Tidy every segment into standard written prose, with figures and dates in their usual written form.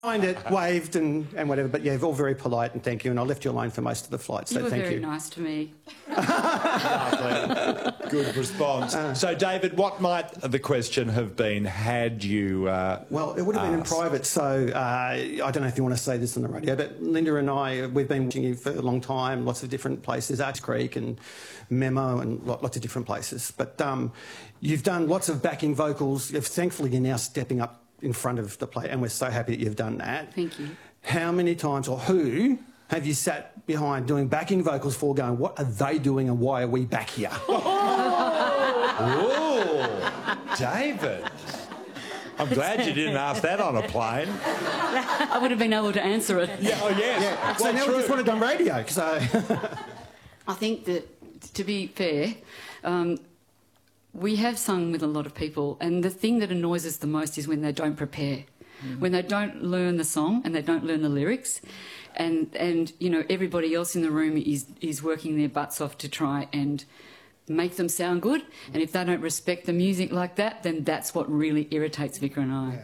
signed it, waved and whatever, but yeah, all very polite and thank you, and I left you alone for most of the flight, so thank you. You were very nice to me. Good response. So, David, what might the question have been had you Well, it would have been in private, so I don't know if you want to say this on the radio, but Linda and I, we've been watching you for a long time, lots of different places, Arch Creek and Memo and lots of different places. But you've done lots of backing vocals. Thankfully, you're now stepping up in front of the plate, and we're so happy that you've done that. Thank you. How many times, or who, have you sat behind doing backing vocals for going, what are they doing and why are we back here? Oh, David. I'm glad you didn't ask that on a plane. I would have been able to answer it. Yeah, oh, yes. Yeah. So now we just want it on radio. So I think that, to be fair, we have sung with a lot of people, and the thing that annoys us the most is when they don't prepare, when they don't learn the song and they don't learn the lyrics, and you know, everybody else in the room is working their butts off to try and make them sound good, and if they don't respect the music like that, then that's what really irritates Vicar and I. Yeah.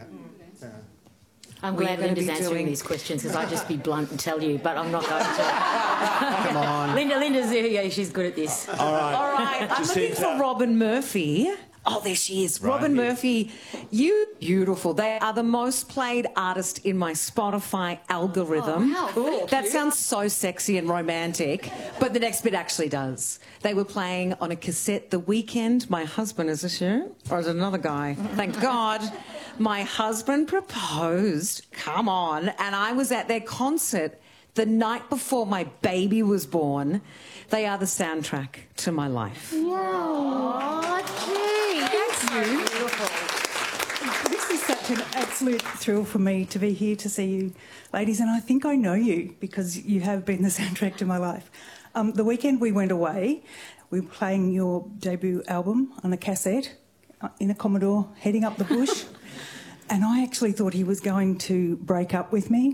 I'm glad Linda's answering these questions, because I'd just be blunt and tell you, but I'm not going to. Come on. Linda's yeah, she's good at this. All right. All right, I'm looking for Robin Murphy. Oh, there she is. Right Robin here. Murphy, you beautiful. They are the most played artist in my Spotify algorithm. Oh, wow, cool. That sounds so sexy and romantic, but the next bit actually does. They were playing on a cassette the weekend. My husband, is this you? Or is it another guy? Thank God. My husband proposed, come on, and I was at their concert the night before my baby was born. They are the soundtrack to my life. Oh, gee, that's Beautiful. This is such an absolute thrill for me to be here to see you, ladies, and I think I know you because you have been the soundtrack to my life. The weekend we went away, we were playing your debut album on a cassette in a Commodore, heading up the bush, and I actually thought he was going to break up with me.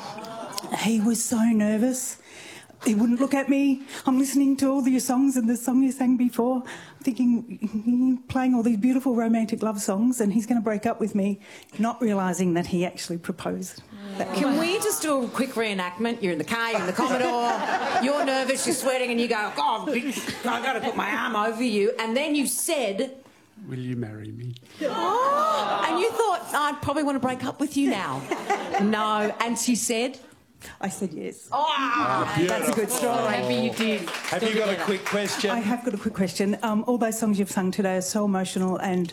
He was so nervous. He wouldn't look at me. I'm listening to all your songs and the song you sang before, thinking, you're playing all these beautiful romantic love songs and he's going to break up with me, not realising that he actually proposed. Can we just do a quick reenactment? You're in the car, you're in the Commodore, you're nervous, you're sweating, and you go, God, I've got to put my arm over you. And then you said... Will you marry me? Oh, and you thought, I probably want to break up with you now. No. And she said... I said yes. Oh, that's a good story. Happy you did. Have you got a quick question? I have got a quick question. All those songs you've sung today are so emotional, and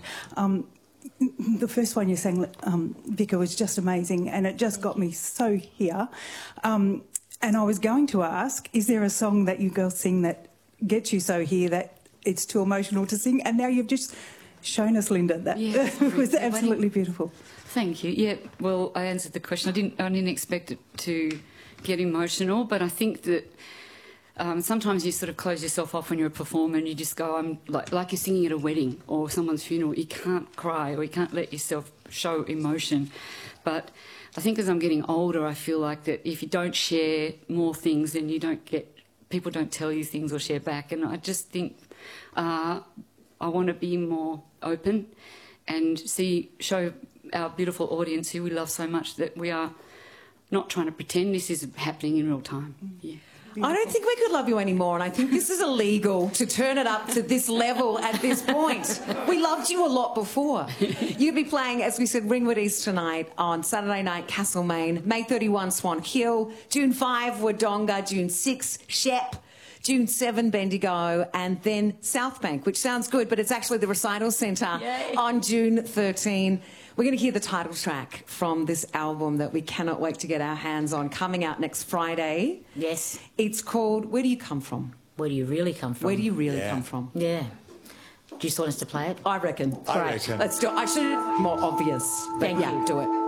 the first one you sang, Vicar, was just amazing, and it just got me so here. And I was going to ask, is there a song that you girls sing that gets you so here that it's too emotional to sing? And now you've just shown us, Linda, that was absolutely beautiful. Thank you. Yeah, well, I answered the question. I didn't expect it to get emotional, but I think that sometimes you sort of close yourself off when you're a performer and you just go, I'm like you're singing at a wedding or someone's funeral. You can't cry or you can't let yourself show emotion. But I think as I'm getting older, I feel like that if you don't share more things, then you don't get, people don't tell you things or share back. And I just think I want to be more open and show our beautiful audience who we love so much that we are not trying to pretend this is happening in real time. Yeah. I don't think we could love you anymore, and I think this is illegal to turn it up to this level at this point. We loved you a lot before. You'll be playing, as we said, Ringwood East tonight, on Saturday night, Castlemaine, May 31, Swan Hill, June 5, Wodonga, June 6, Shep, June 7, Bendigo, and then Southbank, which sounds good, but it's actually the Recital Centre on June 13. We're going to hear the title track from this album that we cannot wait to get our hands on, coming out next Friday. Yes. It's called Where Do You Come From? Where do you really come from? Where do you really come from? Yeah. Do you just want us to play it? I reckon. I Great. reckon. Let's do it. I should have more obvious. But Thank yeah, you. do it.